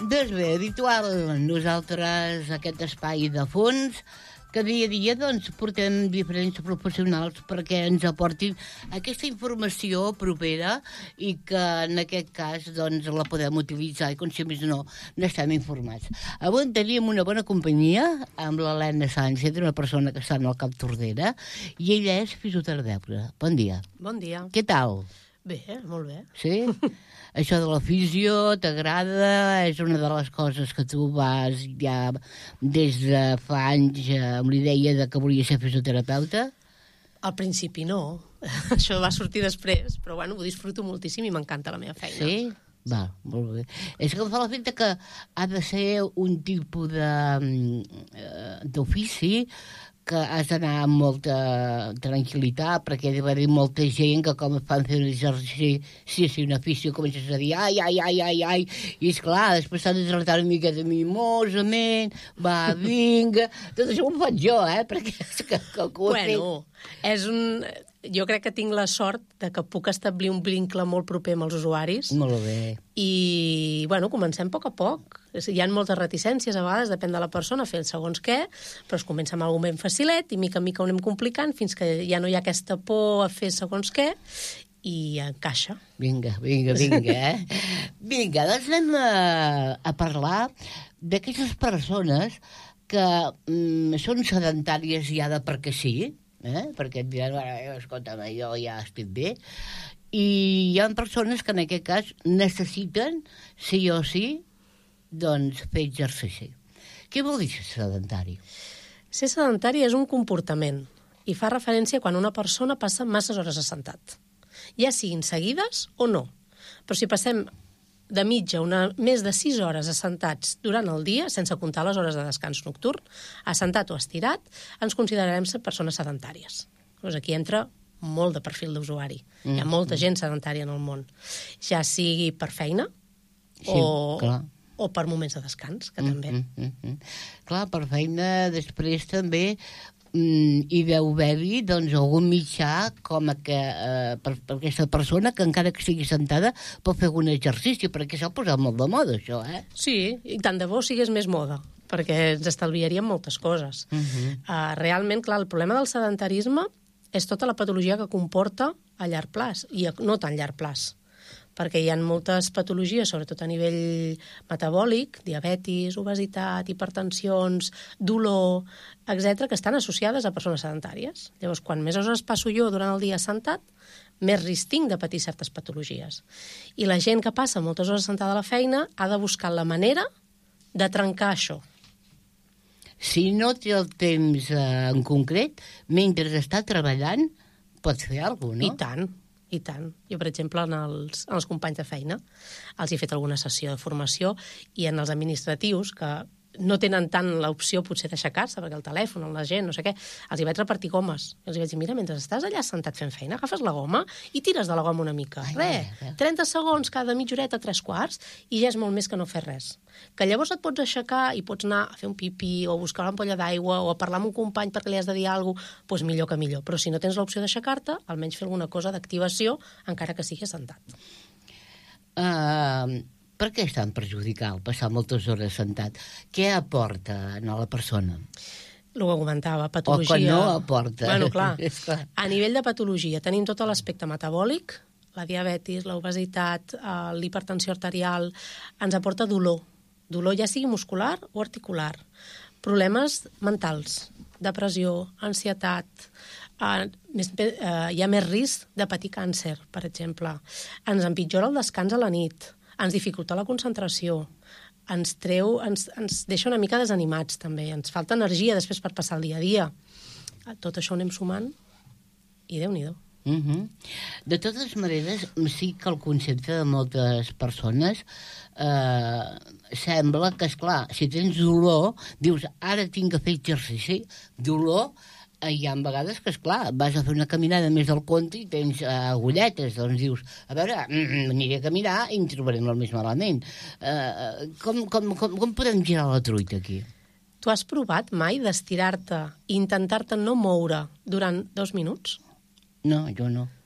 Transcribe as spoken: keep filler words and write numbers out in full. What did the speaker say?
Doncs bé, habitual, nosaltres, aquest espai de fons, que dia a dia doncs, portem diferents professionals perquè ens aportin aquesta informació propera i que en aquest cas doncs, la podem utilitzar i com si més no n'estem informats. Avui teníem una bona companyia amb l'Helena Sánchez, una persona que està al Cap Tordera, i ella és fisioterapeuta. Bon dia. Bon dia. Què tal? Bé, molt bé. Sí? Això de la fisio t'agrada? És una de les coses que tu vas ja des de fa anys amb l'idea de que volies ser fisioterapeuta? Al principi no. Això va sortir després, però bueno, ho disfruto moltíssim i m'encanta la meva feina. Sí? Va, molt bé. És que em fa l'efecte que ha de ser un tipus de, d'ofici que has d'anar amb molta tranquil·litat, perquè hi ha d'haver molta gent que com fan fer un exercici, si és una afició, comences a dir ai, ai, ai, ai, ai, i esclar, després s'ha de tractar una miqueta mimosament, va, vinga, tot això ho faig jo, eh, perquè és que, que, que ho he Bueno, és un... Jo crec que tinc la sort de que puc establir un vincle molt proper amb els usuaris. Molt bé. I, bueno, comencem a poc a poc. Hi ha moltes reticències, a vegades, depèn de la persona, fer el segons què, però es comença amb alguna ben facilet i mica en mica ho anem complicant fins que ja no hi ha aquesta por a fer segons què i encaixa. Vinga, vinga, vinga, eh? Vinga, doncs anem a, a parlar d'aquestes persones que mm, són sedentàries ja de perquè sí, eh? Perquè et diran, escolta'm, jo ja estic bé, i hi ha persones que en aquest cas necessiten, sí o sí, doncs fer exercici. Què vol dir ser sedentari? Ser sedentari és un comportament i fa referència quan una persona passa masses hores assentat, ja siguin seguides o no. Però si passem de mitja una, més de sis hores assentats durant el dia, sense comptar les hores de descans nocturn, assentat o estirat, ens considerarem ser persones sedentàries. Doncs aquí entra molt de perfil d'usuari. Mm. Hi ha molta gent sedentària en el món. Ja sigui per feina sí, o, clar. o per moments de descans, que mm, també. Mm, mm, mm. Clar, per feina després també mm, hi deu haver-hi doncs, algun mitjà com a que, eh, per, per aquesta persona que encara que estigui sentada pot fer algun exercici, perquè s'ha posat molt de moda això, eh? Sí, i tant de bo sigués més moda, perquè ens estalviaríem moltes coses. Uh -huh. uh, realment, clar, el problema del sedentarisme és tota la patologia que comporta a llarg plaç, i a no tan llarg plaç, perquè hi ha moltes patologies, sobretot a nivell metabòlic, diabetis, obesitat, hipertensions, dolor, etcètera, que estan associades a persones sedentàries. Llavors, quan més hores passo jo durant el dia sentat, més risc tinc de patir certes patologies. I la gent que passa moltes hores sentada a la feina ha de buscar la manera de trencar això. Si no té el temps eh, en concret, mentre està treballant, pots fer alguna cosa, no? I tant. I tant. Jo, per exemple, en els, en els companys de feina els he fet alguna sessió de formació i en els administratius, que no tenen tant l'opció potser d'aixecar-se, perquè el telèfon, la gent, no sé què, els hi vaig repartir gomes. I els hi vaig dir, mira, mentre estàs allà sentat fent feina, agafes la goma i tires de la goma una mica. Ai, Re, trenta segons cada mitja horeta, tres quarts, i ja és molt més que no fer res. Que llavors et pots aixecar i pots anar a fer un pipí o a buscar una ampolla d'aigua o a parlar amb un company perquè li has de dir alguna cosa, doncs millor que millor. Però si no tens l'opció d'aixecar-te, almenys fer alguna cosa d'activació, encara que sigui sentat. Uh, per què és tan perjudicial passar moltes hores sentat? Què aporta a la persona? El que comentava, patologia... O que no aporta. Bueno, clar, clar. A nivell de patologia tenim tot l'aspecte metabòlic, la diabetis, l'obesitat, l'hipertensió arterial, ens aporta dolor. Dolor ja sigui muscular o articular. Problemes mentals, depressió, ansietat, Uh, més, uh, hi ha més risc de patir càncer, per exemple. Ens empitjora el descans a la nit, ens dificulta la concentració, ens treu, ens, ens deixa una mica desanimats, també. Ens falta energia després per passar el dia a dia. Tot això ho anem sumant i Déu-n'hi-do. Uh -huh. De totes maneres, sí que el concepte de moltes persones eh, sembla que, esclar, si tens dolor, dius, ara tinc que fer exercici, dolor. Hi ha vegades que, esclar, vas a fer una caminada més del compte i tens uh, agulletes, doncs dius, a veure, mm, aniré a caminar i em trobarem el més malament. Uh, com, com, com, com podem girar la truita aquí? Tu has provat mai d'estirar-te i intentar-te no moure durant dos minuts? No, jo no.